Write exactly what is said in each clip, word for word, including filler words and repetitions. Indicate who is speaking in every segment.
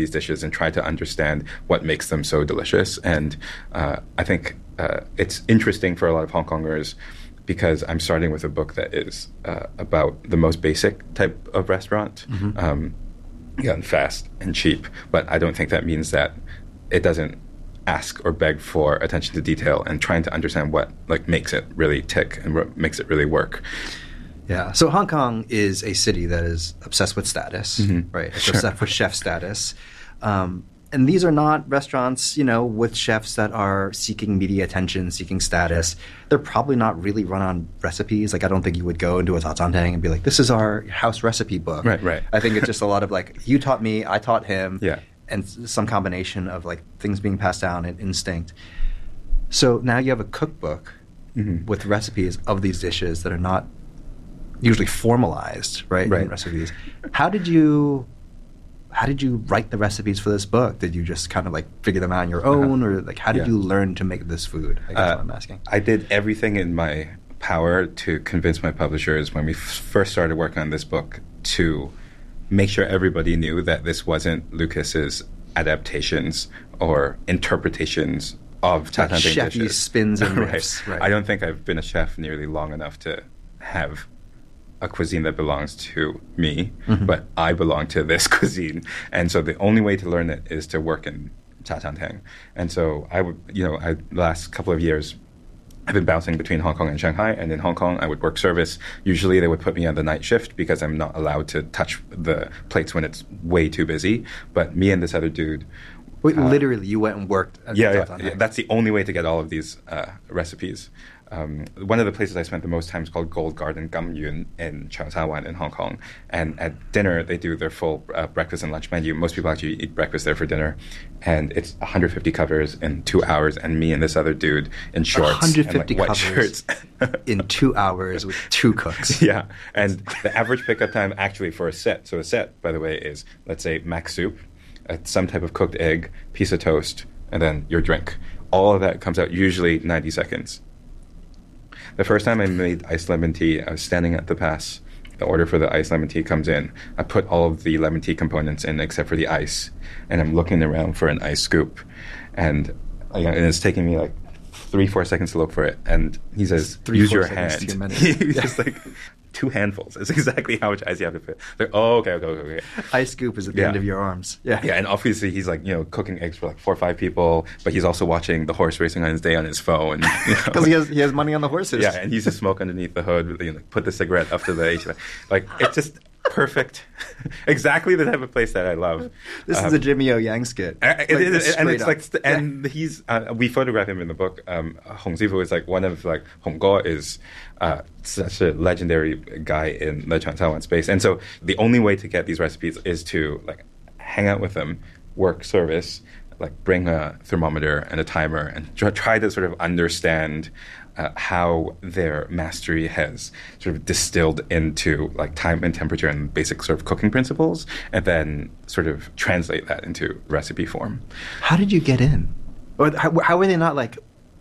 Speaker 1: these dishes and try to understand what makes them so delicious. And uh, I think uh, it's interesting for a lot of Hong Kongers because I'm starting with a book that is uh, about the most basic type of restaurant, mm-hmm. um, yeah, and fast and cheap. But I don't think that means that it doesn't ask or beg for attention to detail and trying to understand what like makes it really tick and what makes it really work.
Speaker 2: Yeah. So Hong Kong is a city that is obsessed with status, mm-hmm. right? It's
Speaker 1: sure.
Speaker 2: obsessed with chef status. Um, and these are not restaurants, you know, with chefs that are seeking media attention, seeking status. They're probably not really run on recipes. Like, I don't think you would go into a Tatantang and be like, this is our house recipe book.
Speaker 1: Right, right.
Speaker 2: I think it's just a lot of like, you taught me, I taught him.
Speaker 1: Yeah.
Speaker 2: And some combination of like things being passed down and instinct. So now you have a cookbook mm-hmm. with recipes of these dishes that are not usually formalized, right?
Speaker 1: Right.
Speaker 2: In recipes. How did you how did you write the recipes for this book? Did you just kind of like figure them out on your own, uh-huh. or like how did yeah. you learn to make this food? I guess uh, what I'm asking.
Speaker 1: I did everything in my power to convince my publishers when we f- first started working on this book to make sure everybody knew that this wasn't Lucas's adaptations or interpretations of
Speaker 2: like
Speaker 1: Tatantang
Speaker 2: chefy
Speaker 1: dishes.
Speaker 2: spins and
Speaker 1: right.
Speaker 2: riffs. Right.
Speaker 1: I don't think I've been a chef nearly long enough to have a cuisine that belongs to me, mm-hmm. but I belong to this cuisine. And so the only way to learn it is to work in Tatantang. And so I would, you know, I, the last couple of years, I've been bouncing between Hong Kong and Shanghai, and in Hong Kong, I would work service. Usually, they would put me on the night shift because I'm not allowed to touch the plates when it's way too busy. But me and this other dude...
Speaker 2: Wait, uh, literally, you went and worked at
Speaker 1: yeah,
Speaker 2: the
Speaker 1: yeah, yeah, that's the only way to get all of these uh, recipes. Um, one of the places I spent the most time is called Gold Garden Gam Yun in Cheung Sa Wan in Hong Kong. And at dinner, they do their full uh, breakfast and lunch menu. Most people actually eat breakfast there for dinner. And it's one hundred fifty covers in two hours, and me and this other dude in shorts
Speaker 2: one hundred fifty
Speaker 1: and like, white
Speaker 2: covers
Speaker 1: shirts.
Speaker 2: in two hours with two cooks.
Speaker 1: Yeah. And the average pickup time actually for a set, so a set, by the way, is, let's say, mac soup, uh, some type of cooked egg, piece of toast, and then your drink. All of that comes out usually ninety seconds. The first time I made iced lemon tea, I was standing at the pass. The order for the iced lemon tea comes in. I put all of the lemon tea components in except for the ice. And I'm looking around for an ice scoop. And, you know, and it's taking me like three, four seconds to look for it. And he says,
Speaker 2: three,
Speaker 1: use
Speaker 2: four
Speaker 1: your
Speaker 2: seconds
Speaker 1: hand.
Speaker 2: to your minute.
Speaker 1: He's just like, two handfuls. It's exactly how much ice you have to put. Like, oh, okay, okay, okay, okay.
Speaker 2: Ice scoop is at the
Speaker 1: Yeah.
Speaker 2: end of your arms. Yeah.
Speaker 1: Yeah, and obviously he's like, you know, cooking eggs for like four or five people, but he's also watching the horse racing on his day on his phone.
Speaker 2: Because
Speaker 1: You know?
Speaker 2: he has he has money on the horses.
Speaker 1: Yeah, and he used to smoke underneath the hood, you know, put the cigarette up to the H V A C. Like, it's just perfect. Exactly the type of place that I love.
Speaker 2: This
Speaker 1: um,
Speaker 2: is a Jimmy O Yang skit.
Speaker 1: Uh, it
Speaker 2: Like,
Speaker 1: is,
Speaker 2: just
Speaker 1: and
Speaker 2: straight
Speaker 1: it's
Speaker 2: up.
Speaker 1: like, st- and he's uh, we photograph him in the book. Um, Hong Zifu is like one of like Hong Guo is uh, such a legendary guy in the Cheung Sa Wan space, and so the only way to get these recipes is to like hang out with them, work service, like bring a thermometer and a timer, and try, try to sort of understand. Uh, how their mastery has sort of distilled into like time and temperature and basic sort of cooking principles, and then sort of translate that into recipe form.
Speaker 2: How did you get in? Or how, how were they not like,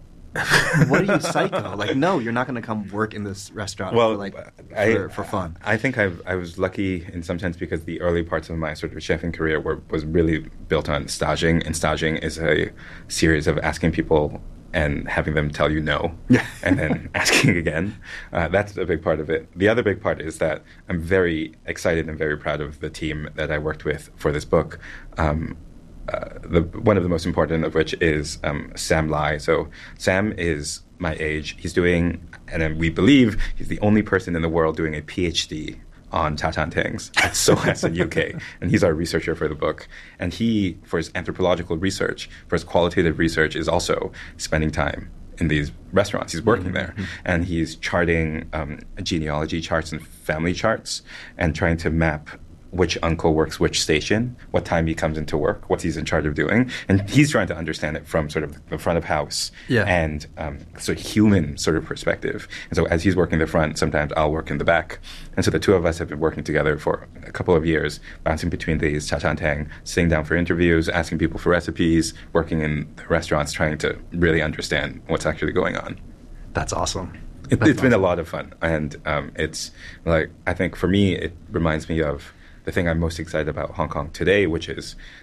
Speaker 2: what are you, psycho? Like, no, you're not going to come work in this restaurant
Speaker 1: Well,
Speaker 2: for, like,
Speaker 1: I,
Speaker 2: for, for fun.
Speaker 1: I think I've, I was lucky in some sense because the early parts of my sort of chefing career were was really built on staging, and staging is a series of asking people and having them tell you no,
Speaker 2: Yeah.
Speaker 1: and then asking again. Uh, that's a big part of it. The other big part is that I'm very excited and very proud of the team that I worked with for this book. Um, uh, the, one of the most important of which is um, Sam Lai. So Sam is my age. He's doing, and then we believe he's the only person in the world doing a PhD on Tatantangs at S O A S in U K, and he's our researcher for the book. And he, for his anthropological research, for his qualitative research, is also spending time in these restaurants. He's working there,
Speaker 2: Mm-hmm.
Speaker 1: and he's charting um, genealogy charts and family charts, and trying to map which uncle works which station, what time he comes into work, what he's in charge of doing. And he's trying to understand it from sort of the front of house
Speaker 2: Yeah.
Speaker 1: and um, sort of human sort of perspective. And so as he's working the front, sometimes I'll work in the back. And so the two of us have been working together for a couple of years, bouncing between these Tatantang, sitting down for interviews, asking people for recipes, working in the restaurants, trying to really understand what's actually going on.
Speaker 2: That's awesome.
Speaker 1: It,
Speaker 2: That's
Speaker 1: it's been a
Speaker 2: awesome.
Speaker 1: lot of fun. And um, it's like, I think for me, it reminds me of the thing I'm most excited about Hong Kong today, which is